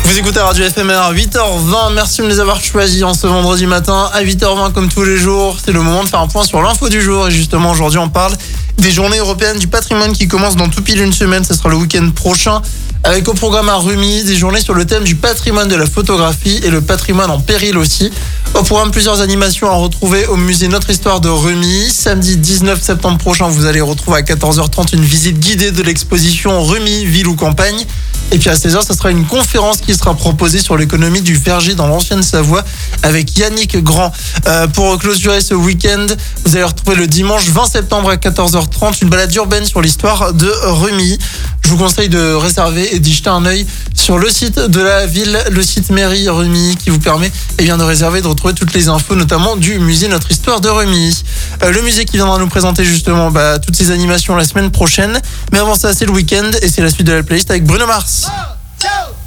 Vous écoutez Radio FMR à 8h20. Merci de nous avoir choisis en ce vendredi matin à 8h20 comme tous les jours. C'est le moment de faire un point sur l'info du jour. Et justement, aujourd'hui, on parle des journées européennes du patrimoine qui commencent dans tout pile une semaine. Ce sera le week-end prochain. Avec au programme à Rumi, des journées sur le thème du patrimoine de la photographie et le patrimoine en péril aussi. Au programme, plusieurs animations à retrouver au musée Notre Histoire de Rumi. Samedi 19 septembre prochain, vous allez retrouver à 14h30 une visite guidée de l'exposition Rumi, ville ou campagne. Et puis à 16h, ce sera une conférence qui sera proposée sur l'économie du verger dans l'ancienne Savoie avec Yannick Grand. Pour clôturer ce week-end, vous allez retrouver le dimanche 20 septembre à 14h30 une balade urbaine sur l'histoire de Rumi. Je vous conseille de réserver et d'y jeter un œil sur le site de la ville, le site mairie Rumi, qui vous permet de réserver et de retrouver toutes les infos, notamment du musée Notre Histoire de Rumi. Le musée qui viendra nous présenter justement toutes ces animations la semaine prochaine. Mais avant ça, c'est le week-end et c'est la suite de la playlist avec Bruno Mars.